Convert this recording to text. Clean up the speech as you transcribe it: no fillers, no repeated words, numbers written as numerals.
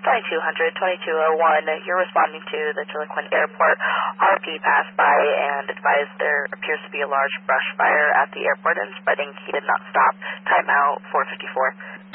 2200, 2201, you're responding to the Chiloquin Airport. RP passed by and advised there appears to be a large brush fire at the airport and spreading. He did not stop. Timeout 454.